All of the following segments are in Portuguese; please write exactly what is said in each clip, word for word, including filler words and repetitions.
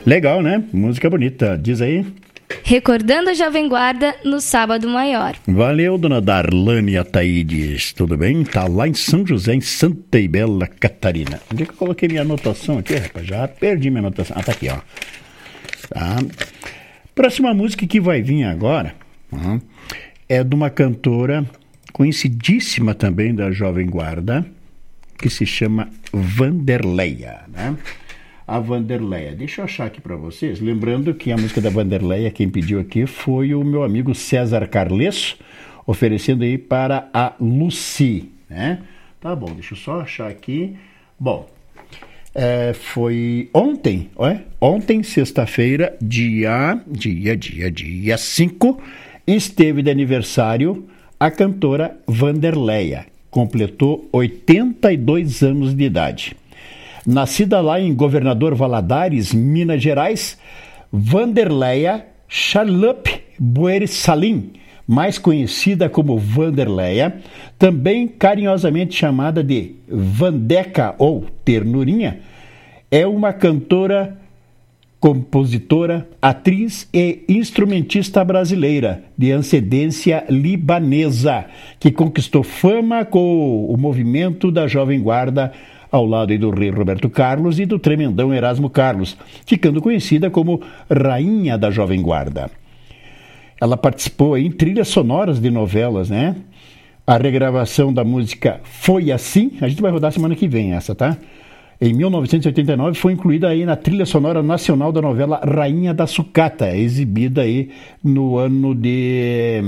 Legal, né? Música bonita. Diz aí. Recordando a Jovem Guarda no Sábado Maior. Valeu, dona Darlane Ataídes. Tudo bem? Tá lá em São José, em Santa e Bela Catarina. Onde é que eu coloquei minha anotação aqui, rapaz? Já perdi minha anotação. Ah, tá aqui, ó. Tá. Próxima música que vai vir agora, ó, é de uma cantora conhecidíssima também da Jovem Guarda, que se chama Vanderleia, né? A Vanderleia. Deixa eu achar aqui para vocês. Lembrando que a música da Vanderleia, quem pediu aqui foi o meu amigo César Carlesso, oferecendo aí para a Lucy, né? Tá bom, deixa eu só achar aqui. Bom, é, foi ontem, ó, ontem, sexta-feira, dia, dia, dia, dia cinco, esteve de aniversário a cantora Vanderleia. Completou oitenta e dois anos de idade. Nascida lá em Governador Valadares, Minas Gerais, Vanderleia Charlotte Boer Salim, mais conhecida como Vanderleia, também carinhosamente chamada de Vandeca ou Ternurinha, é uma cantora, compositora, atriz e instrumentista brasileira de ascendência libanesa, que conquistou fama com o movimento da Jovem Guarda ao lado do rei Roberto Carlos e do tremendão Erasmo Carlos, ficando conhecida como Rainha da Jovem Guarda. Ela participou em trilhas sonoras de novelas, né? A regravação da música Foi Assim, a gente vai rodar semana que vem essa, tá? Em mil novecentos e oitenta e nove foi incluída aí na trilha sonora nacional da novela Rainha da Sucata, exibida aí no ano de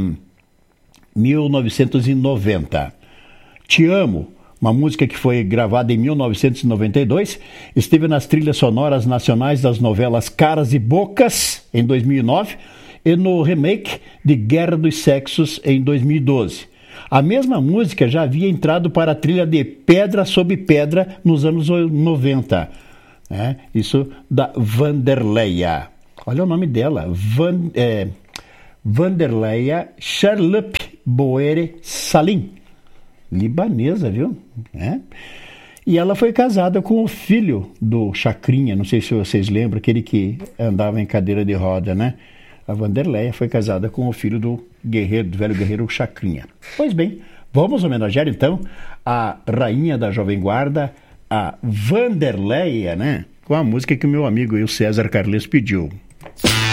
mil novecentos e noventa. Te Amo, uma música que foi gravada em mil novecentos e noventa e dois, esteve nas trilhas sonoras nacionais das novelas Caras e Bocas, em dois mil e nove, e no remake de Guerra dos Sexos, em dois mil e doze. A mesma música já havia entrado para a trilha de Pedra Sob Pedra nos anos noventa. Né? Isso da Vanderleia. Olha o nome dela, Van, é, Vanderleia Charlotte Boer Salim. Libanesa, viu? É. E ela foi casada com o filho do Chacrinha, não sei se vocês lembram, aquele que andava em cadeira de roda, né? A Vanderleia foi casada com o filho do guerreiro, do velho guerreiro Chacrinha. Pois bem, vamos homenagear então a rainha da Jovem Guarda, a Vanderleia, né? Com a música que o meu amigo o César Carles pediu.